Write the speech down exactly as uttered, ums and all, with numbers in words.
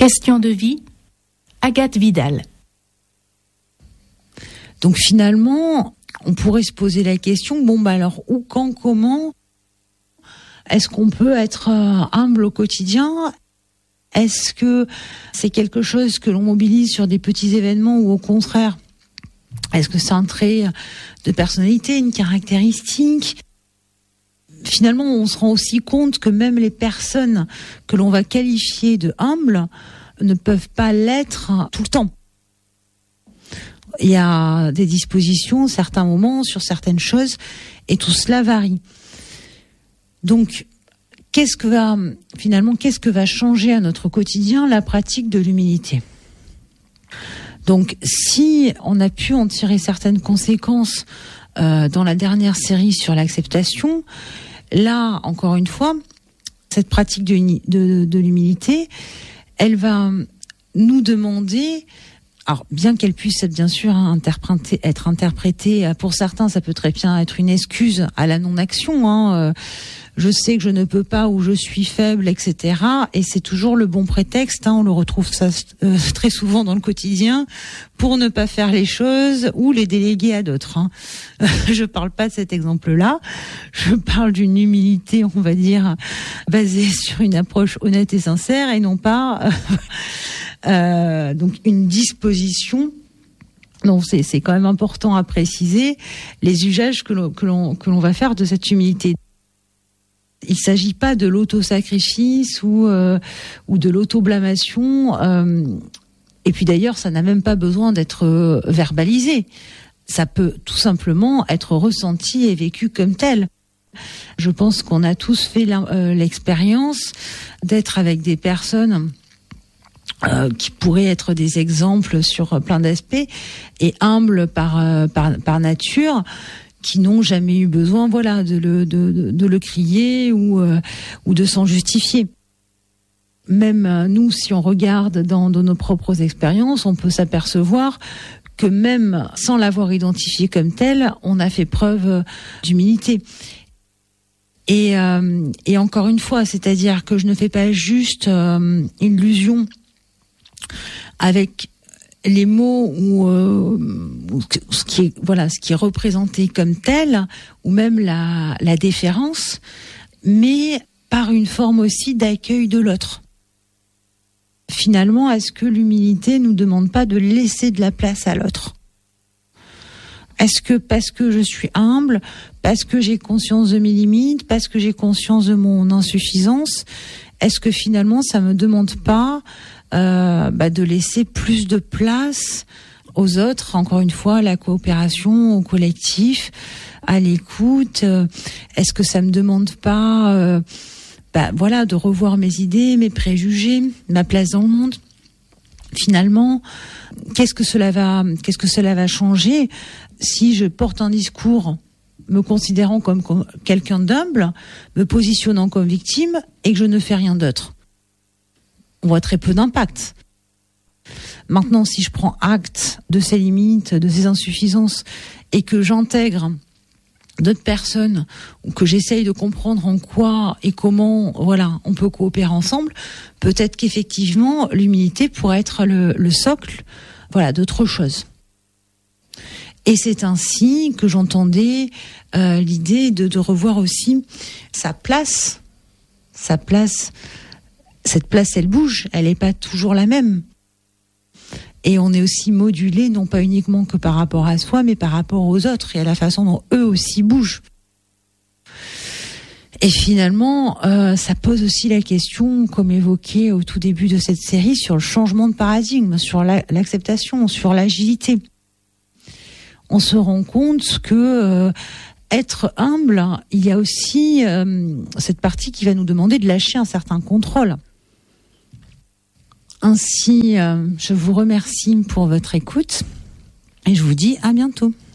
Question de vie, Agathe Vidal. Donc finalement, on pourrait se poser la question, bon bah alors où, quand, comment est-ce qu'on peut être euh, humble au quotidien ? Est-ce que c'est quelque chose que l'on mobilise sur des petits événements ou au contraire, est-ce que c'est un trait de personnalité, une caractéristique ? Finalement, on se rend aussi compte que même les personnes que l'on va qualifier de humbles ne peuvent pas l'être tout le temps. Il y a des dispositions, certains moments, sur certaines choses, et tout cela varie. Donc, qu'est-ce que va, finalement, qu'est-ce que va changer à notre quotidien la pratique de l'humilité ? Donc, si on a pu en tirer certaines conséquences euh, dans la dernière série sur l'acceptation, là, encore une fois, cette pratique de, de, de l'humilité, elle va nous demander, alors bien qu'elle puisse être bien sûr interprétée, être interprétée, pour certains ça peut très bien être une excuse à la non-action, hein, euh, je sais que je ne peux pas ou je suis faible, et cetera. Et c'est toujours le bon prétexte, hein, on le retrouve ça euh, très souvent dans le quotidien, pour ne pas faire les choses ou les déléguer à d'autres. Hein. Je parle pas de cet exemple-là, je parle d'une humilité, on va dire, basée sur une approche honnête et sincère et non pas euh, donc une disposition. Donc c'est, c'est quand même important à préciser les usages que l'on, que l'on, que l'on va faire de cette humilité. Il s'agit pas de l'auto-sacrifice ou euh, ou de l'auto-blâmation. Euh, et puis d'ailleurs, ça n'a même pas besoin d'être euh, verbalisé. Ça peut tout simplement être ressenti et vécu comme tel. Je pense qu'on a tous fait euh, l'expérience d'être avec des personnes euh, qui pourraient être des exemples sur plein d'aspects et humbles par euh, par par nature, qui n'ont jamais eu besoin, voilà, de le de de, de le crier ou euh, ou de s'en justifier. Même euh, nous, si on regarde dans, dans nos propres expériences, on peut s'apercevoir que même sans l'avoir identifié comme tel, on a fait preuve d'humilité. Et euh, et encore une fois, c'est-à-dire que je ne fais pas juste euh, illusion avec les mots ou, euh, ou ce qui est voilà ce qui est représenté comme tel, ou même la la déférence, mais par une forme aussi d'accueil de l'autre. Finalement, est-ce que l'humilité nous demande pas de laisser de la place à l'autre ? Est-ce que parce que je suis humble, parce que j'ai conscience de mes limites, parce que j'ai conscience de mon insuffisance, est-ce que finalement ça me demande pas Euh, bah, de laisser plus de place aux autres, encore une fois, à la coopération, au collectif, à l'écoute. Euh, est-ce que ça me demande pas, euh, bah, voilà, de revoir mes idées, mes préjugés, ma place dans le monde ? Finalement, qu'est-ce que cela va, qu'est-ce que cela va changer si je porte un discours me considérant comme, comme quelqu'un d'humble, me positionnant comme victime et que je ne fais rien d'autre ? On voit très peu d'impact. Maintenant, si je prends acte de ces limites, de ces insuffisances, et que j'intègre d'autres personnes, ou que j'essaye de comprendre en quoi et comment, voilà, on peut coopérer ensemble, peut-être qu'effectivement, l'humilité pourrait être le, le socle, voilà, d'autre chose. Et c'est ainsi que j'entendais euh, l'idée de, de revoir aussi sa place, sa place. Cette place, elle bouge, elle n'est pas toujours la même. Et on est aussi modulé, non pas uniquement que par rapport à soi, mais par rapport aux autres et à la façon dont eux aussi bougent. Et finalement, euh, ça pose aussi la question, comme évoqué au tout début de cette série, sur le changement de paradigme, sur la, l'acceptation, sur l'agilité. On se rend compte que euh, être humble, il y a aussi euh, cette partie qui va nous demander de lâcher un certain contrôle. Ainsi, euh, je vous remercie pour votre écoute et je vous dis à bientôt.